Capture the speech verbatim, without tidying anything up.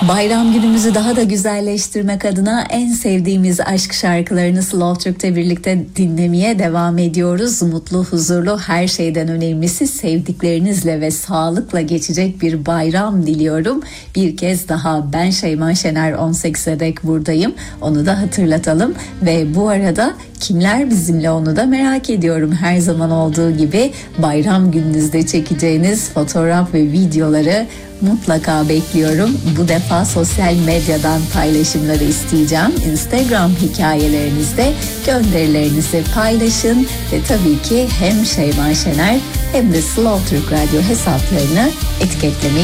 Bayram günümüzü daha da güzelleştirmek adına en sevdiğimiz aşk şarkılarını Slow Türk'te birlikte dinlemeye devam ediyoruz. Mutlu, huzurlu, her şeyden önemlisi sevdiklerinizle ve sağlıkla geçecek bir bayram diliyorum. Bir kez daha ben Şeyma Şener on sekize dek buradayım. Onu da hatırlatalım ve bu arada kimler bizimle onu da merak ediyorum. Her zaman olduğu gibi bayram gününüzde çekeceğiniz fotoğraf ve videoları mutlaka bekliyorum. Bu defa sosyal medyadan paylaşımları isteyeceğim. Instagram hikayelerinizde gönderilerinizi paylaşın ve tabii ki hem Şeyma Şener hem de Slow Türk Radyo hesaplarını etiketlemeyi